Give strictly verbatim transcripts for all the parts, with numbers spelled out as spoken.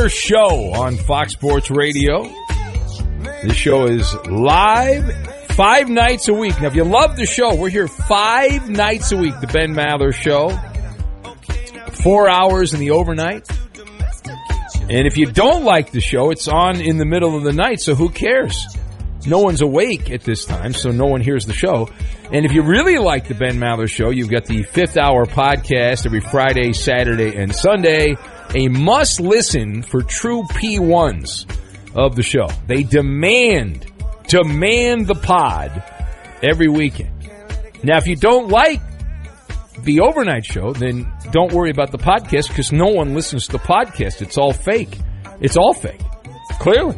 Maller Show on Fox Sports Radio. This show is live five nights a week. Now, if you love the show, we're here five nights a week, the Ben Maller Show. Four hours in the overnight. And if you don't like the show, it's on in the middle of the night, so who cares? No one's awake at this time, so no one hears the show. And if you really like the Ben Maller Show, you've got the fifth hour podcast every Friday, Saturday, and Sunday. A must-listen for true P ones of the show. They demand, demand the pod every weekend. Now, if you don't like the overnight show, then don't worry about the podcast because no one listens to the podcast. It's all fake. It's all fake. Clearly.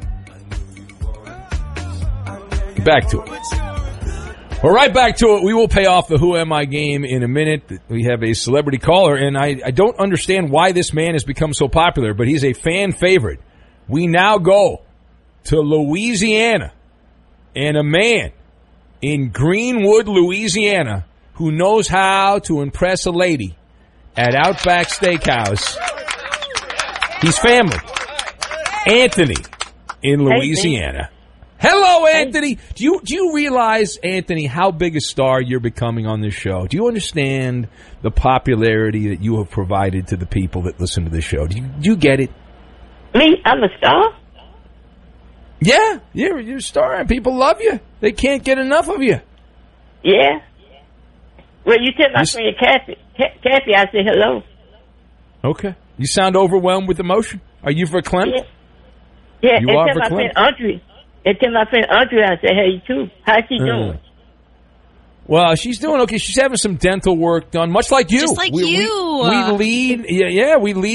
Back to it. We're right back to it. We will pay off the Who Am I game in a minute. We have a celebrity caller, and I, I don't understand why this man has become so popular, but he's a fan favorite. We now go to Louisiana, and a man in Greenwood, Louisiana, who knows how to impress a lady at Outback Steakhouse. He's family. Anthony in Louisiana. Hello, Anthony. Do you do you realize, Anthony, how big a star you're becoming on this show? Do you understand the popularity that you have provided to the people that listen to this show? Do you, do you get it? Me? I'm a star? Yeah, you're, you're a star, and people love you. They can't get enough of you. Yeah. Well, you tell my friend Kathy. Kathy, I say hello. Okay. You sound overwhelmed with emotion. Are you verklempt? Yeah. Yeah, you and are tell my verklempt. friend Audrey. And tell my friend Audrey, I say hey, too. How's she doing? Uh, well, she's doing okay. She's having some dental work done, much like you. Just like we, you. We, we lead, yeah, yeah, we lead.